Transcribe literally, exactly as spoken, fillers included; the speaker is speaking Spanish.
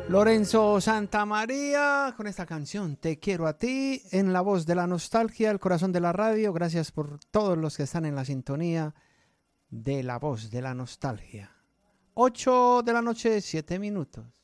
Lorenzo Santamaría con esta canción Te quiero a ti, en la voz de la nostalgia, el corazón de la radio. Gracias por todos los que están en la sintonía de la voz de la nostalgia. ocho de la noche, siete minutos.